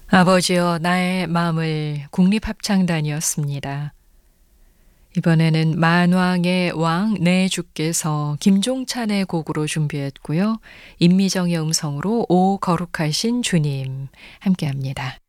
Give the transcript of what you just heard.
아버지여 나의 마음을 국립합창단이었습니다. 이번에는 만왕의 왕 내 주께서 김종찬의 곡으로 준비했고요. 임미정의 음성으로 오 거룩하신 주님 함께합니다.